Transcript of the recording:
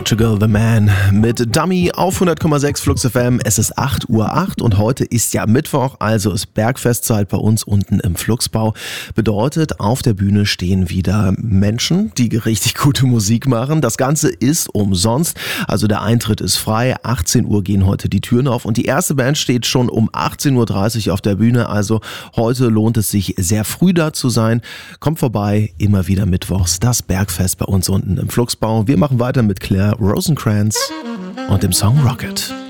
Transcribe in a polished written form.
Portugal the Man mit Dummy auf 100,6 Flux FM. Es ist 8:08 Uhr und heute ist ja Mittwoch, also ist Bergfestzeit bei uns unten im Fluxbau. Bedeutet, auf der Bühne stehen wieder Menschen, die richtig gute Musik machen. Das Ganze ist umsonst, also der Eintritt ist frei. 18 Uhr gehen heute die Türen auf und die erste Band steht schon um 18:30 Uhr auf der Bühne. Also heute lohnt es sich sehr früh da zu sein. Kommt vorbei, immer wieder mittwochs, das Bergfest bei uns unten im Fluxbau. Wir machen weiter mit Claire Rosencrantz und dem Song Rocket.